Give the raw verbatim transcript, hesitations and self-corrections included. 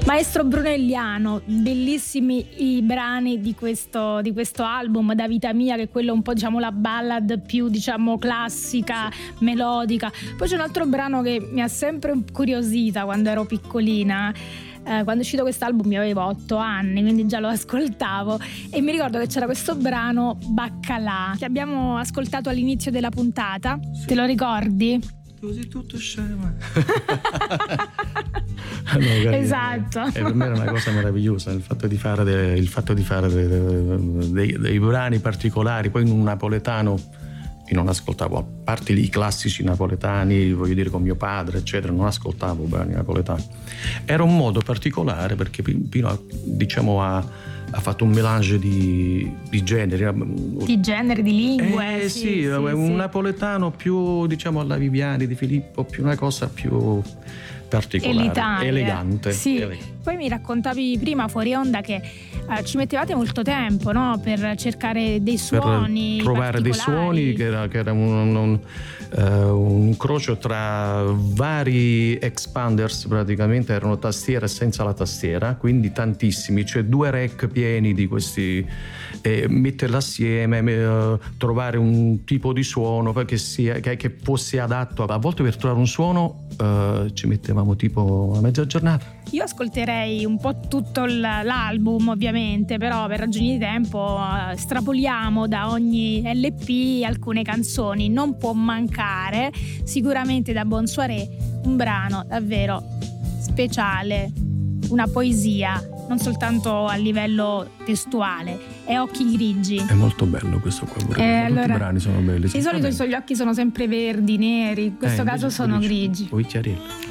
Maestro Brunelliano, bellissimi i brani di questo, di questo album, Da vita mia, che è quello un po', diciamo, la ballad più, diciamo, classica, melodica. Poi c'è un altro brano che mi ha sempre incuriosita quando ero piccolina. Eh, quando è uscito quest'album io avevo otto anni, quindi già lo ascoltavo, e mi ricordo che c'era questo brano, Baccalà, che abbiamo ascoltato all'inizio della puntata. Sì. Te lo ricordi? Così tutto scema. No, esatto. E per me era una cosa meravigliosa il fatto di fare, de, il fatto di fare de, de, dei, dei brani particolari. Poi in un napoletano io non ascoltavo, a parte i classici napoletani, voglio dire, con mio padre eccetera, non ascoltavo brani napoletani. Era un modo particolare perché Pino, diciamo, ha ha fatto un melange di, di generi di generi, di lingue. Eh sì, sì, sì, un sì. napoletano più, diciamo, alla Viviani, di Filippo, più una cosa più particolare, elitaria, elegante. Sì. elegante. Poi mi raccontavi prima fuori onda che eh, ci mettevate molto tempo, no? Per cercare dei suoni, per trovare dei suoni, che era, che era un, un, un, uh, un incrocio tra vari expanders, praticamente erano tastiere senza la tastiera, quindi tantissimi, cioè due rack pieni di questi, eh, metterli assieme, eh, trovare un tipo di suono che, sia, che, che fosse adatto. A volte per trovare un suono eh, ci mettevamo tipo a mezza giornata. Io ascolterei un po' tutto l'album, ovviamente, però per ragioni di tempo strapoliamo da ogni L P alcune canzoni. Non può mancare sicuramente da Bonsoiré un brano davvero speciale, una poesia, non soltanto a livello testuale, è Occhi grigi. È molto bello questo qua pure. Eh, Tutti allora, i brani sono belli. Di solito gli occhi sono sempre verdi, neri, in questo eh, caso sono grigi. Poi chiarirlo.